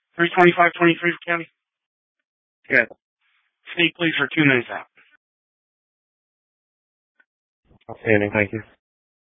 325-23 for county. Yeah. Sneak, please, for 2 minutes out. Outstanding. Thank you.